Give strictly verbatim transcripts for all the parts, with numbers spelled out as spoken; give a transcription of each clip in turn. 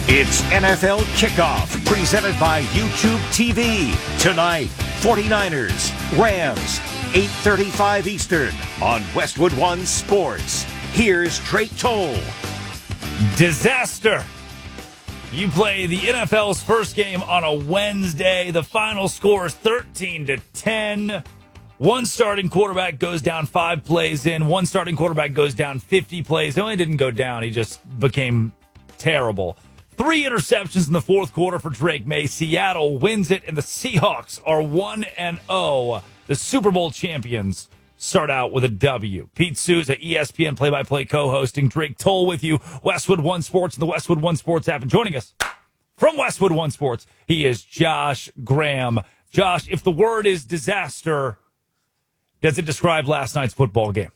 It's N F L Kickoff, presented by YouTube T V. Tonight, 49ers, Rams, eight thirty-five Eastern on Westwood One Sports. Here's Drake Toll. Disaster. You play the N F L's first game on a Wednesday. The final score is thirteen to ten. One starting quarterback goes down five plays in. One starting quarterback goes down fifty plays. He only didn't go down. He just became terrible. Three interceptions in the fourth quarter for Drake May. Seattle wins it, and the Seahawks are one and oh. The Super Bowl champions start out with a W. Pete Souza, E S P N play-by-play co-hosting. Drake Toll with you. Westwood One Sports and the Westwood One Sports app. And joining us from Westwood One Sports, he is Josh Graham. Josh, if the word is disaster, does it describe last night's football game?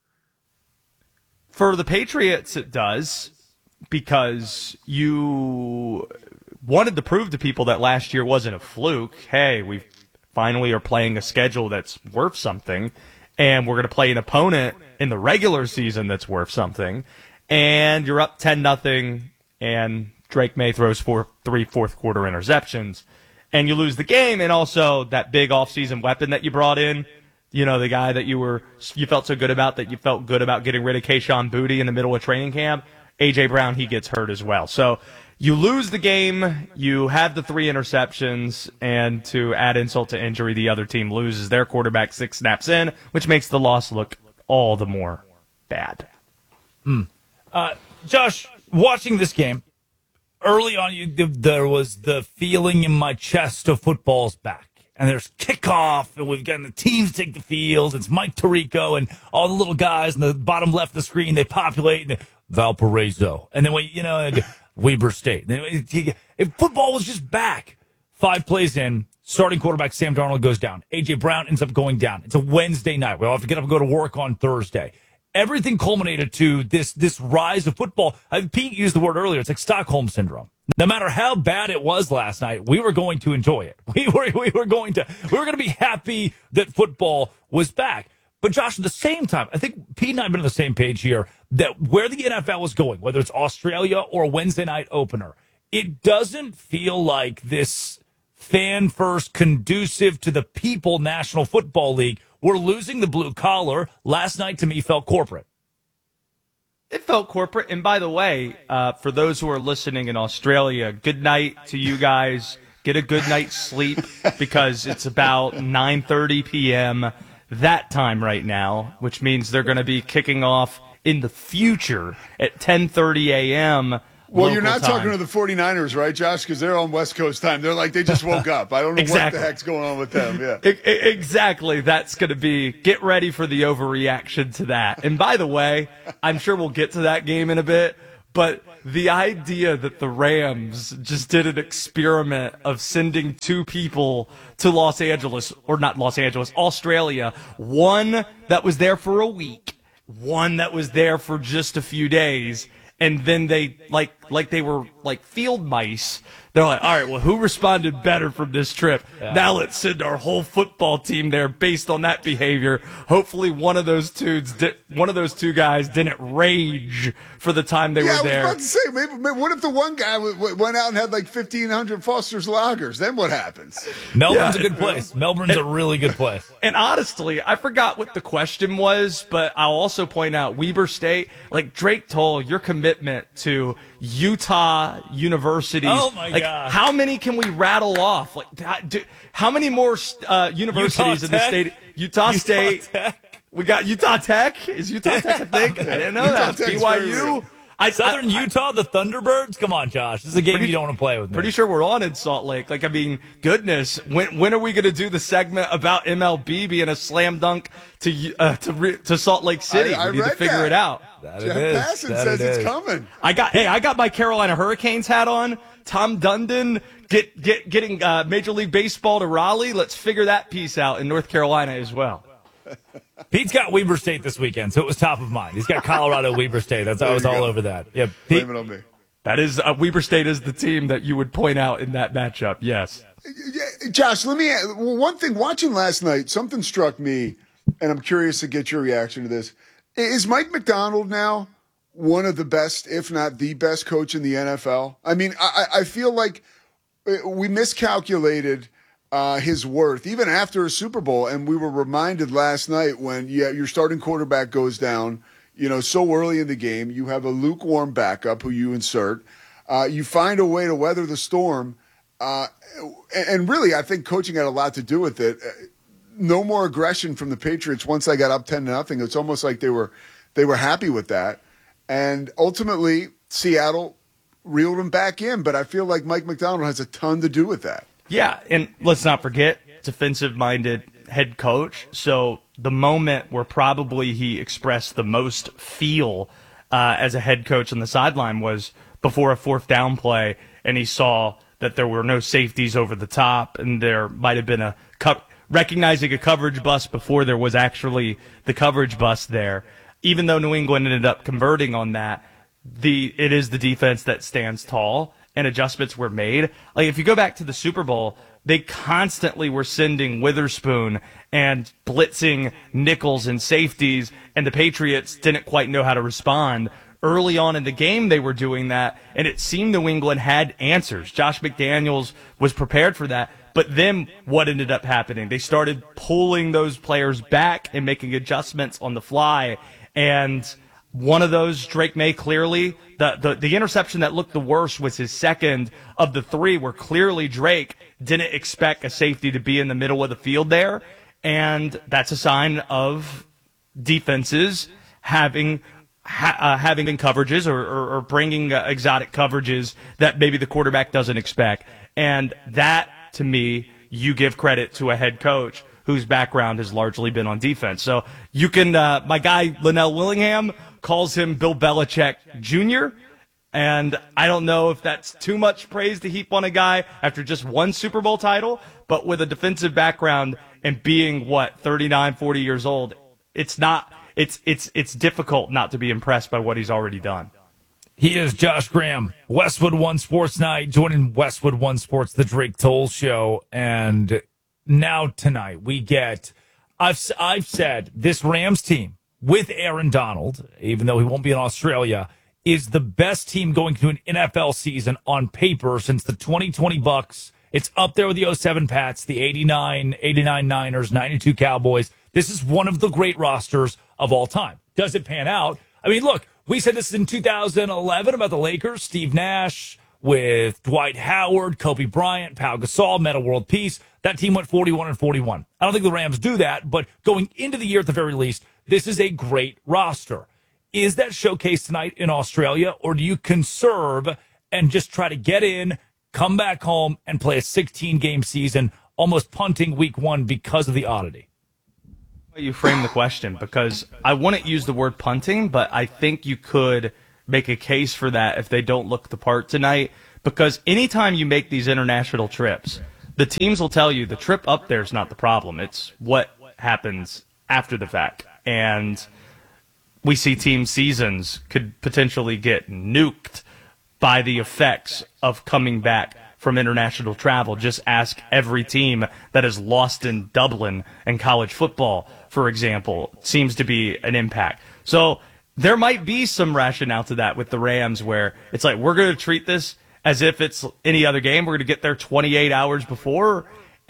For the Patriots, it does, because you wanted to prove to people that last year wasn't a fluke. Hey, we finally are playing a schedule that's worth something, and we're going to play an opponent in the regular season that's worth something, and you're up ten nothing, and Drake May throws four, three fourth-quarter interceptions, and you lose the game, and also that big offseason weapon that you brought in, you know, the guy that you were you felt so good about, that you felt good about getting rid of Kayshon Boutte in the middle of training camp, A J. Brown, he gets hurt as well. So you lose the game, you have the three interceptions, and to add insult to injury, the other team loses their quarterback six snaps in, which makes the loss look all the more bad. Hmm. Uh, Josh, watching this game, early on, you, there was the feeling in my chest of football's back. And there's kickoff, and we've got the teams take the field. It's Mike Tirico and all the little guys in the bottom left of the screen. They populate, and Valparaiso. And then, we, you know, Weber State. If football was just back, five plays in, starting quarterback Sam Darnold goes down. A J. Brown ends up going down. It's a Wednesday night. We'll have to get up and go to work on Thursday. Everything culminated to this this rise of football. I, Pete used the word earlier. It's like Stockholm Syndrome. No matter how bad it was last night, we were going to enjoy it. We were we were going to we were going to be happy that football was back. But Josh, at the same time, I think Pete and I have been on the same page here that where the N F L is going, whether it's Australia or a Wednesday night opener, it doesn't feel like this fan first, conducive to the people National Football League. We're losing the blue collar. Last night, to me, felt corporate. It felt corporate. And by the way, uh, for those who are listening in Australia, good night to you guys. Get a good night's sleep, because it's about nine thirty p.m. that time right now, which means they're going to be kicking off in the future at ten thirty a.m. Well, you're not time. talking to the 49ers, right, Josh? Because they're on West Coast time. They're like, they just woke up. I don't know exactly. what the heck's going on with them. Yeah, I- I- exactly. That's going to be, get ready for the overreaction to that. And by the way, I'm sure we'll get to that game in a bit, but the idea that the Rams just did an experiment of sending two people to Los Angeles, or not Los Angeles, Australia, one that was there for a week, one that was there for just a few days, and then they, like, like they were like field mice. They're like, all right, well, who responded better from this trip? Yeah. Now let's send our whole football team there based on that behavior. Hopefully one of those dudes, di- one of those two guys didn't rage for the time they yeah, were there. I was about to say, maybe, maybe, what if the one guy w- w- went out and had like fifteen hundred Foster's Lagers? Then what happens? Melbourne's Yeah. a good place. Melbourne's a really good place. And honestly, I forgot what the question was, but I'll also point out Weber State, like Drake Toll, your commitment to Utah universities. Oh my like, God. How many can we rattle off? Like, how, do, how many more uh, universities Utah in the Tech? state? Utah, Utah State. Tech. We got Utah Tech. Is Utah Tech a thing? I didn't know Utah that. Tech's B Y very U. real. I, Southern I, I, Utah, the Thunderbirds? Come on, Josh. This is a game Pretty- you don't want to play with me. Pretty sure we're on in Salt Lake. Like, I mean, goodness, when when are we going to do the segment about M L B being a slam dunk to uh, to re- to Salt Lake City? I- I we need to read figure that. it out. That Jeff it is. Passan That says it it's is. coming. I got hey, I got my Carolina Hurricanes hat on. Tom Dundon get get getting uh, Major League Baseball to Raleigh. Let's figure that piece out in North Carolina as well. Pete's got Weber State this weekend, so it was top of mind. He's got Colorado, Weber State. That's I was all go. over that. Yeah, Pete, Blame it on me. That is uh, Weber State is the team that you would point out in that matchup. Yes. Yeah, Josh, let me well, one thing. Watching last night, something struck me, and I'm curious to get your reaction to this. Is Mike McDonald now one of the best, if not the best coach in the N F L? I mean, I, I feel like we miscalculated uh, his worth even after a Super Bowl. And we were reminded last night when yeah, your starting quarterback goes down, you know, so early in the game, you have a lukewarm backup who you insert. Uh, you find a way to weather the storm. Uh, and really, I think coaching had a lot to do with it. No more aggression from the Patriots once they got up ten to nothing. It's almost like they were they were happy with that. And ultimately, Seattle reeled them back in. But I feel like Mike Macdonald has a ton to do with that. Yeah, and let's not forget, defensive-minded head coach. So the moment where probably he expressed the most feel uh, as a head coach on the sideline was before a fourth down play, and he saw that there were no safeties over the top, and there might have been a co- recognizing a coverage bust before there was actually the coverage bust there. Even though New England ended up converting on that, the it is the defense that stands tall, and adjustments were made. Like if you go back to the Super Bowl, they constantly were sending Witherspoon and blitzing nickels and safeties, and the Patriots didn't quite know how to respond. Early on in the game, they were doing that, and it seemed New England had answers. Josh McDaniels was prepared for that, but then what ended up happening? They started pulling those players back and making adjustments on the fly, and one of those, Drake May, clearly, the, the, the interception that looked the worst was his second of the three, where clearly Drake didn't expect a safety to be in the middle of the field there, and that's a sign of defenses having ha, uh, having coverages or, or, or bringing uh, exotic coverages that maybe the quarterback doesn't expect. And that, to me, you give credit to a head coach whose background has largely been on defense. So you can, uh, my guy Linnell Willingham calls him Bill Belichick Junior, and I don't know if that's too much praise to heap on a guy after just one Super Bowl title, but with a defensive background and being, what, thirty-nine, forty years old, it's not, it's, it's, it's difficult not to be impressed by what he's already done. He is Josh Graham, Westwood One Sports Night, joining Westwood One Sports, the Drake Toll Show, and now tonight we get, I've, I've said this Rams team with Aaron Donald, even though he won't be in Australia, is the best team going to an N F L season on paper since the twenty twenty Bucks. It's up there with the oh seven Pats, the eighty-nine, eighty-nine Niners, ninety-two Cowboys. This is one of the great rosters of all time. Does it pan out? I mean, look, we said this in two thousand eleven about the Lakers, Steve Nash with Dwight Howard, Kobe Bryant, Pau Gasol, Metta World Peace. That team went forty-one and forty-one. I don't think the Rams do that, but going into the year at the very least, this is a great roster. Is that showcase tonight in Australia, or do you conserve and just try to get in, come back home, and play a sixteen-game season, almost punting week one because of the oddity? You frame the question, because I wouldn't use the word punting, but I think you could make a case for that if they don't look the part tonight, because anytime you make these international trips, the teams will tell you the trip up there is not the problem. It's what happens after the fact. And we see team seasons could potentially get nuked by the effects of coming back from international travel. Just ask every team that is lost in Dublin in college football, for example, seems to be an impact. So there might be some rationale to that with the Rams, where it's like, we're going to treat this as if it's any other game. We're going to get there twenty-eight hours before,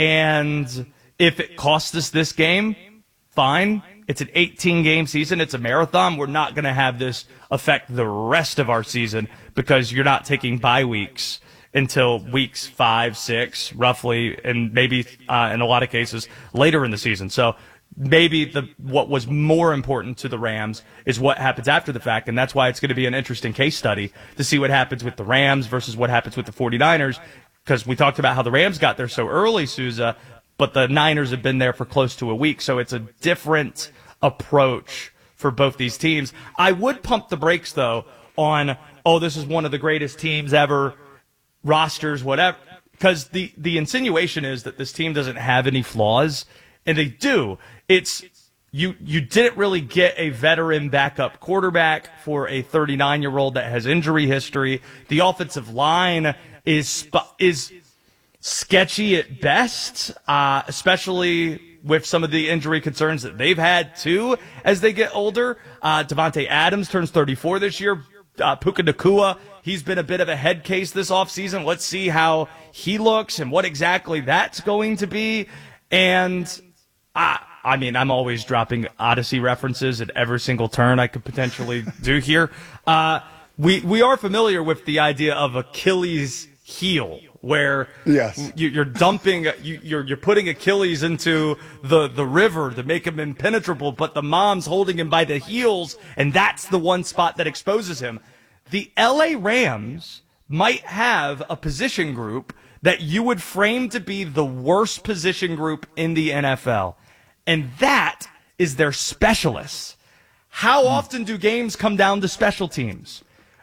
and if it costs us this game, fine. It's an eighteen-game season. It's a marathon. We're not going to have this affect the rest of our season, because you're not taking bye weeks until weeks five, six, roughly, and maybe uh, in a lot of cases later in the season. So maybe the what was more important to the Rams is what happens after the fact, and that's why it's going to be an interesting case study to see what happens with the Rams versus what happens with the 49ers, because we talked about how the Rams got there so early, Sousa, but the Niners have been there for close to a week, so it's a different approach for both these teams. I would pump the brakes, though, on, oh, this is one of the greatest teams ever, rosters, whatever, because the, the insinuation is that this team doesn't have any flaws, and they do. It's you you didn't really get a veteran backup quarterback for a thirty-nine-year-old that has injury history. The offensive line is is sketchy at best, uh, especially with some of the injury concerns that they've had too as they get older. Uh, Devontae Adams turns thirty-four this year. Uh, Puka Nacua, he's been a bit of a head case this offseason. Let's see how he looks and what exactly that's going to be. And I, I mean, I'm always dropping Odyssey references at every single turn I could potentially do here. Uh, we, we are familiar with the idea of Achilles heel, where yes. you, you're dumping, you, you're you're putting Achilles into the, the river to make him impenetrable, but the mom's holding him by the heels, and that's the one spot that exposes him. The L A Rams might have a position group that you would frame to be the worst position group in the N F L, and that is their specialists. How often do games come down to special teams?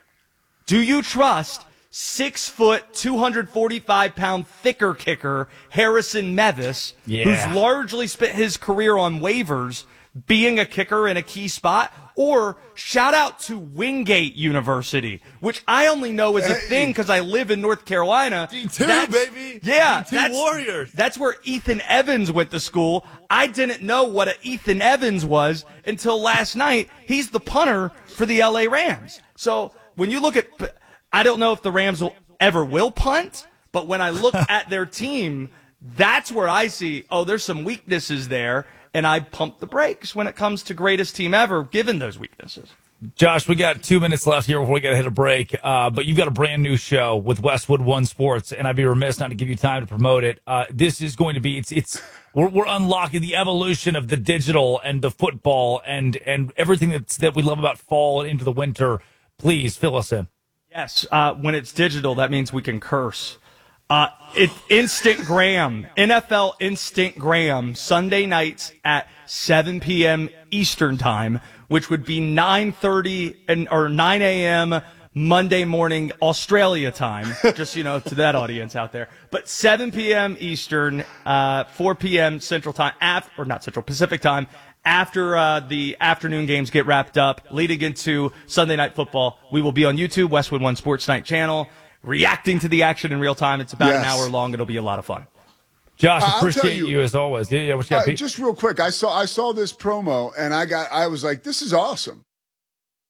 Do you trust Six foot, two hundred forty-five pound thicker kicker Harrison Mevis, yeah. who's largely spent his career on waivers, being a kicker in a key spot? Or shout out to Wingate University, which I only know is a hey. thing because I live in North Carolina. D two, that's, baby. Yeah, D two that's, Warriors. That's where Ethan Evans went to school. I didn't know what a Ethan Evans was until last night. He's the punter for the L A Rams. So when you look at, I don't know if the Rams will ever will punt, but when I look at their team, that's where I see, oh, there's some weaknesses there, and I pump the brakes when it comes to greatest team ever, given those weaknesses. Josh, we got two minutes left here before we got to hit a break, uh, but you've got a brand new show with Westwood One Sports, and I'd be remiss not to give you time to promote it. Uh, this is going to be, it's, it's, we're, we're unlocking the evolution of the digital and the football and, and everything that's, that we love about fall and into the winter. Please fill us in. Yes, uh, when it's digital, that means we can curse. Uh, it Instant Graham, N F L Instant Graham, Sunday nights at seven p.m. Eastern Time, which would be nine thirty and or nine a.m. Monday morning Australia time. Just, you know, to that audience out there. But seven p.m. Eastern, uh, four p.m. Central Time, after, or not Central, Pacific Time. After uh, the afternoon games get wrapped up, leading into Sunday Night Football, we will be on YouTube, Westwood One Sports Night channel, reacting to the action in real time. It's about yes. an hour long. It'll be a lot of fun. Josh, I'll appreciate you, you as always. Yeah, yeah. What you got, uh, Pete? just real quick, I saw I saw this promo and I got I was like, this is awesome.